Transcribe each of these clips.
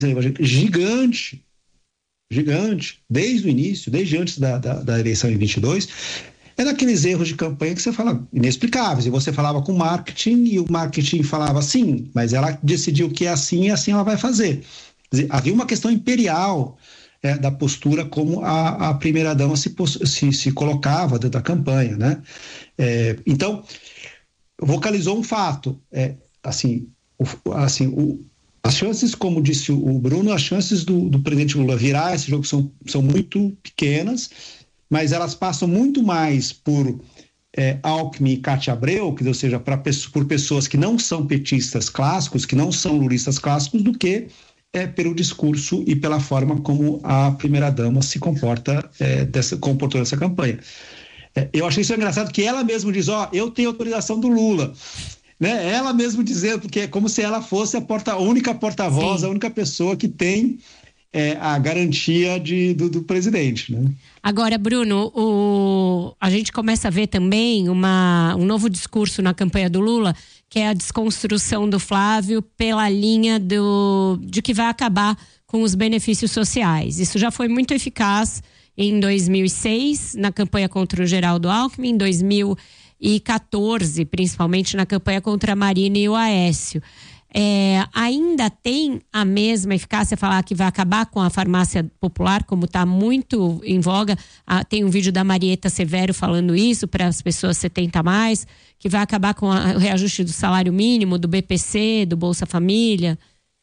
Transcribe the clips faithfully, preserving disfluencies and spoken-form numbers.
gigante, gigante, desde o início, desde antes da, da, da eleição em vinte e dois, é daqueles erros de campanha que você fala, inexplicáveis, e você falava com o marketing, e o marketing falava assim, mas ela decidiu que é assim, e assim ela vai fazer. Quer dizer, havia uma questão imperial é, da postura como a, a primeira-dama se, se, se colocava dentro da campanha, né? É, então, vocalizou um fato, é, assim, o, assim o, as chances, como disse o Bruno, as chances do, do presidente Lula virar esse jogo são, são muito pequenas, mas elas passam muito mais por é, Alckmin e Cátia Abreu, que, ou seja, pra, por pessoas que não são petistas clássicos, que não são lulistas clássicos, do que é, pelo discurso e pela forma como a primeira-dama se comporta, é, dessa, comportou nessa campanha. É, eu achei isso engraçado, que ela mesma diz, ó, eu tenho autorização do Lula. Né? Ela mesmo dizendo, porque é como se ela fosse a, porta, a única porta-voz, Sim. a única pessoa que tem é, a garantia de, do, do presidente, né? Agora, Bruno, o, a gente começa a ver também uma, um novo discurso na campanha do Lula, que é a desconstrução do Flávio pela linha do, de que vai acabar com os benefícios sociais. Isso já foi muito eficaz em dois mil e seis, na campanha contra o Geraldo Alckmin, em dois mil e quatorze, principalmente na campanha contra a Marina e o Aécio. É, ainda tem a mesma eficácia falar que vai acabar com a farmácia popular, como está muito em voga? Ah, tem um vídeo da Marieta Severo falando isso para as pessoas setenta a mais, que vai acabar com a, o reajuste do salário mínimo, do B P C, do Bolsa Família.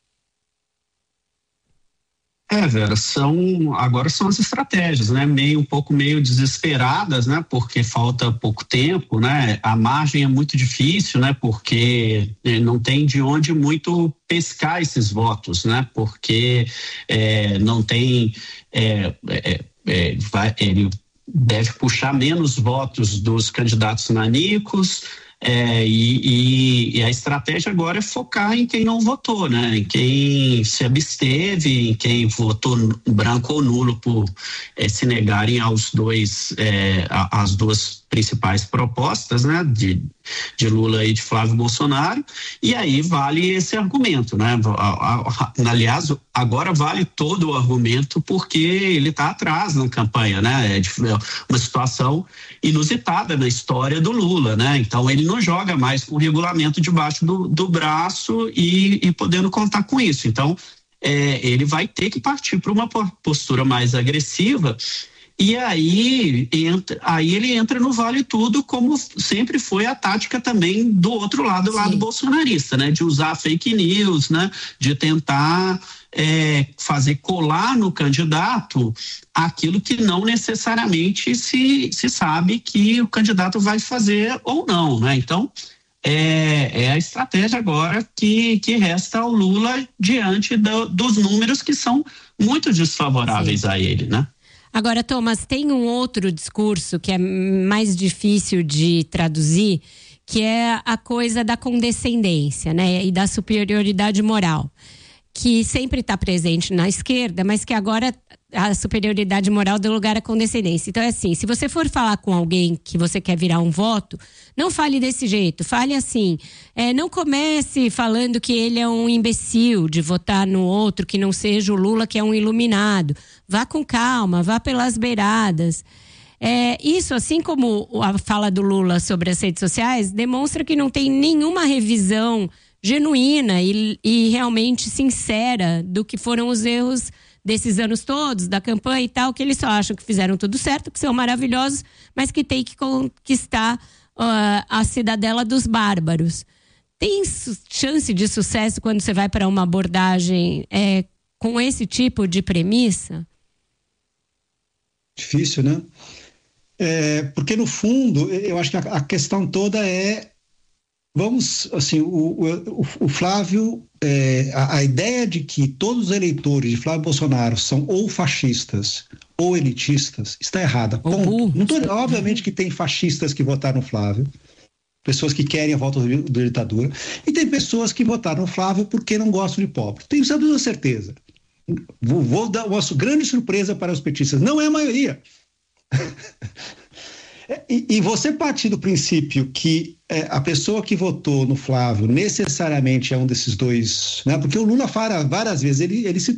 É, Vera, são, agora são as estratégias, né? Meio, um pouco meio desesperadas, né? Porque falta pouco tempo, né? A margem é muito difícil, né? Porque não tem de onde muito pescar esses votos, né? Porque é, não tem, é, é, é, vai, ele deve puxar menos votos dos candidatos nanicos. É, e, e, e a estratégia agora é focar em quem não votou, né? Em quem se absteve, em quem votou branco ou nulo por é, se negarem aos dois, é, as duas principais propostas, né? De, de Lula e de Flávio Bolsonaro, e aí vale esse argumento, né? Aliás, agora vale todo o argumento porque ele está atrás na campanha, né? É uma situação inusitada na história do Lula, né? Então ele não joga mais com o regulamento debaixo do, do braço e, e podendo contar com isso. Então é, ele vai ter que partir para uma postura mais agressiva. E aí, entra, aí ele entra no vale tudo, como sempre foi a tática também do outro lado, do lado bolsonarista, né? De usar fake news, né? De tentar é, fazer colar no candidato aquilo que não necessariamente se, se sabe que o candidato vai fazer ou não, né? Então, é, é a estratégia agora que, que resta ao Lula diante do, dos números que são muito desfavoráveis Sim. a ele, né? Agora, Thomas, tem um outro discurso que é mais difícil de traduzir, que é a coisa da condescendência, né? E da superioridade moral, que sempre está presente na esquerda, mas que agora a superioridade moral deu lugar à condescendência. Então é assim, se você for falar com alguém que você quer virar um voto, não fale desse jeito, fale assim, é, não comece falando que ele é um imbecil de votar no outro, que não seja o Lula, que é um iluminado. Vá com calma, vá pelas beiradas. É, isso, assim como a fala do Lula sobre as redes sociais, demonstra que não tem nenhuma revisão genuína e, e realmente sincera do que foram os erros desses anos todos, da campanha e tal, que eles só acham que fizeram tudo certo, que são maravilhosos, mas que tem que conquistar uh, a cidadela dos bárbaros. Tem chance de sucesso quando você vai para uma abordagem é, com esse tipo de premissa? Difícil, né? É, porque no fundo, eu acho que a, a questão toda é, vamos, assim, o, o, o Flávio, é, a, a ideia de que todos os eleitores de Flávio Bolsonaro são ou fascistas ou elitistas, está errada. Ponto. Não tô, obviamente que tem fascistas que votaram no Flávio, pessoas que querem a volta da ditadura, e tem pessoas que votaram no Flávio porque não gostam de pobre. Tenho absoluta certeza. Vou, vou dar uma grande surpresa para os petistas. Não é a maioria. E, e você partir do princípio que é, a pessoa que votou no Flávio necessariamente é um desses dois, né? Porque o Lula fala várias vezes, ele, ele se